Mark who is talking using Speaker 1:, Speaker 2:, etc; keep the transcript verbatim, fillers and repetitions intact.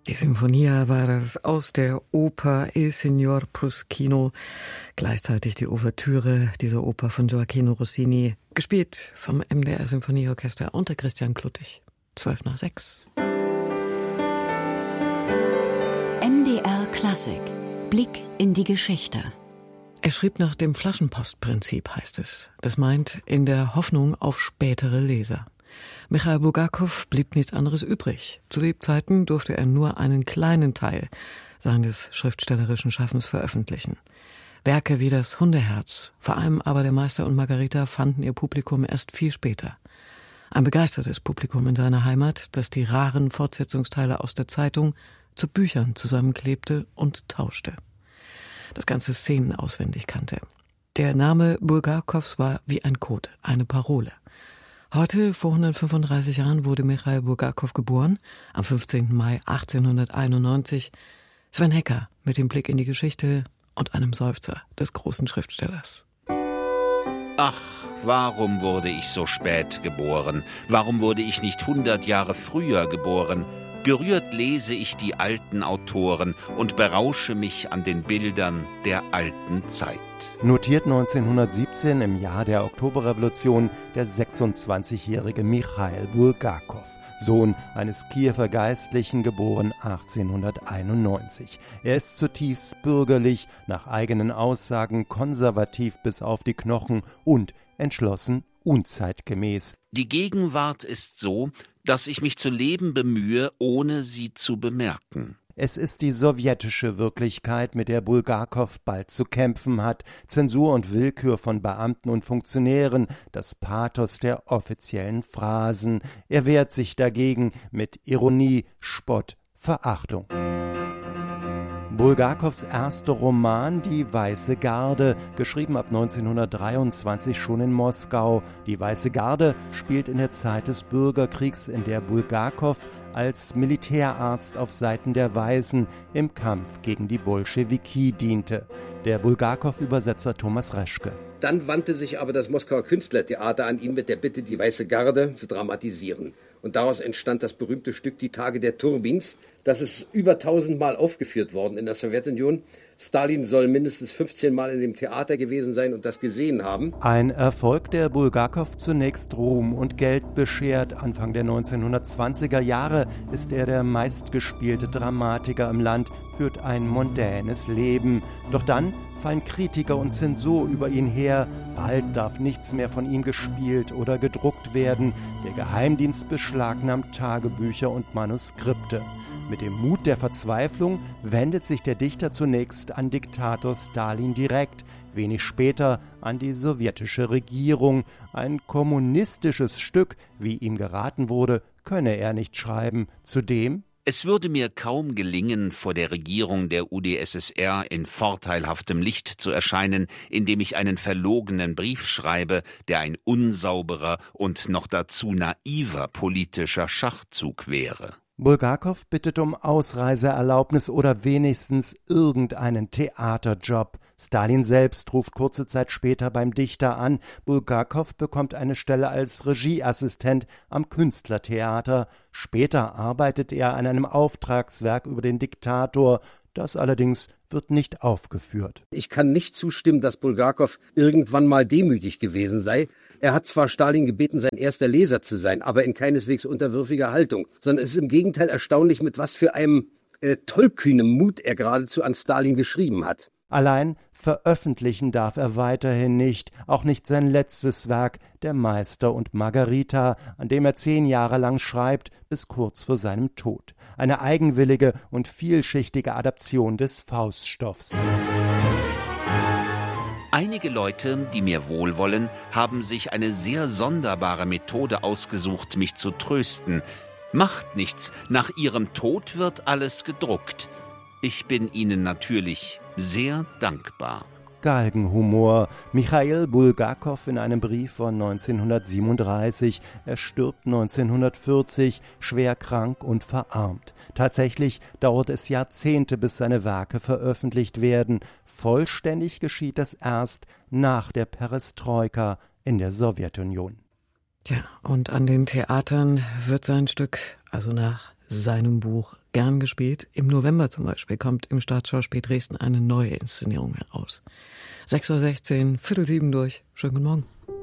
Speaker 1: Die Sinfonia war das aus der Oper Il Signor Puschino, gleichzeitig die Ouvertüre dieser Oper von Gioachino Rossini, gespielt vom M D R Sinfonieorchester unter Christian Kluttig. Zwölf nach sechs.
Speaker 2: M D R Klassik. Blick in die Geschichte.
Speaker 1: Er schrieb nach dem Flaschenpostprinzip, heißt es. Das meint in der Hoffnung auf spätere Leser. Michail Bulgakow blieb nichts anderes übrig. Zu Lebzeiten durfte er nur einen kleinen Teil seines schriftstellerischen Schaffens veröffentlichen. Werke wie das Hundeherz, vor allem aber der Meister und Margarita, fanden ihr Publikum erst viel später. Ein begeistertes Publikum in seiner Heimat, das die raren Fortsetzungsteile aus der Zeitung zu Büchern zusammenklebte und tauschte. Das ganze Szenen auswendig kannte. Der Name Bulgakows war wie ein Code, eine Parole. Heute, vor hundertfünfunddreißig Jahren, wurde Michail Bulgakow geboren, am fünfzehnten Mai achtzehnhunderteinundneunzig. Sven Hecker mit dem Blick in die Geschichte und einem Seufzer des großen Schriftstellers.
Speaker 3: Ach, warum wurde ich so spät geboren? Warum wurde ich nicht hundert Jahre früher geboren? Gerührt lese ich die alten Autoren und berausche mich an den Bildern der alten Zeit.
Speaker 4: Notiert neunzehnhundertsiebzehn im Jahr der Oktoberrevolution der sechsundzwanzigjährige Michail Bulgakow, Sohn eines Kiewer Geistlichen, geboren achtzehnhunderteinundneunzig. Er ist zutiefst bürgerlich, nach eigenen Aussagen konservativ bis auf die Knochen und entschlossen unzeitgemäß.
Speaker 3: Die Gegenwart ist so, dass ich mich zu leben bemühe, ohne sie zu bemerken.
Speaker 4: Es ist die sowjetische Wirklichkeit, mit der Bulgakow bald zu kämpfen hat. Zensur und Willkür von Beamten und Funktionären, das Pathos der offiziellen Phrasen. Er wehrt sich dagegen mit Ironie, Spott, Verachtung. Bulgakows erster Roman »Die Weiße Garde«, geschrieben ab neunzehnhundertdreiundzwanzig schon in Moskau. Die Weiße Garde spielt in der Zeit des Bürgerkriegs, in der Bulgakow als Militärarzt auf Seiten der Weißen im Kampf gegen die Bolschewiki diente. Der Bulgakow-Übersetzer Thomas Reschke.
Speaker 5: Dann wandte sich aber das Moskauer Künstlertheater an ihn mit der Bitte, die Weiße Garde zu dramatisieren. Und daraus entstand das berühmte Stück Die Tage der Turbins. Das ist über tausendmal aufgeführt worden in der Sowjetunion. Stalin soll mindestens fünfzehn Mal in dem Theater gewesen sein und das gesehen haben.
Speaker 4: Ein Erfolg, der Bulgakow zunächst Ruhm und Geld beschert. Anfang der neunzehnhundertzwanziger Jahre ist er der meistgespielte Dramatiker im Land, führt ein mondänes Leben. Doch dann fallen Kritiker und Zensur über ihn her. Bald darf nichts mehr von ihm gespielt oder gedruckt werden. Der Geheimdienst beschlagnahmt Tagebücher und Manuskripte. Mit dem Mut der Verzweiflung wendet sich der Dichter zunächst an Diktator Stalin direkt, wenig später an die sowjetische Regierung. Ein kommunistisches Stück, wie ihm geraten wurde, könne er nicht schreiben. Zudem:
Speaker 3: Es würde mir kaum gelingen, vor der Regierung der U d S S R in vorteilhaftem Licht zu erscheinen, indem ich einen verlogenen Brief schreibe, der ein unsauberer und noch dazu naiver politischer Schachzug wäre.
Speaker 4: Bulgakow bittet um Ausreiseerlaubnis oder wenigstens irgendeinen Theaterjob. Stalin selbst ruft kurze Zeit später beim Dichter an. Bulgakow bekommt eine Stelle als Regieassistent am Künstlertheater. Später arbeitet er an einem Auftragswerk über den Diktator. Das allerdings wird nicht aufgeführt.
Speaker 5: Ich kann nicht zustimmen, dass Bulgakow irgendwann mal demütig gewesen sei. Er hat zwar Stalin gebeten, sein erster Leser zu sein, aber in keineswegs unterwürfiger Haltung, sondern es ist im Gegenteil erstaunlich, mit was für einem äh, tollkühnen Mut er geradezu an Stalin geschrieben hat.
Speaker 4: Allein veröffentlichen darf er weiterhin nicht, auch nicht sein letztes Werk, Der Meister und Margarita, an dem er zehn Jahre lang schreibt, bis kurz vor seinem Tod. Eine eigenwillige und vielschichtige Adaption des Fauststoffs.
Speaker 3: Einige Leute, die mir wohlwollen, haben sich eine sehr sonderbare Methode ausgesucht, mich zu trösten. Macht nichts, nach ihrem Tod wird alles gedruckt. Ich bin ihnen natürlich sehr dankbar.
Speaker 4: Galgenhumor. Michail Bulgakow in einem Brief von neunzehnhundertsiebenunddreißig. Er stirbt neunzehnhundertvierzig, schwer krank und verarmt. Tatsächlich dauert es Jahrzehnte, bis seine Werke veröffentlicht werden. Vollständig geschieht das erst nach der Perestroika in der Sowjetunion.
Speaker 1: Ja, und an den Theatern wird sein Stück, also nach seinem Buch, gern gespielt. Im November zum Beispiel kommt im Staatsschauspiel Dresden eine neue Inszenierung heraus. sechs Uhr sechzehn, Viertel sieben durch. Schönen guten Morgen.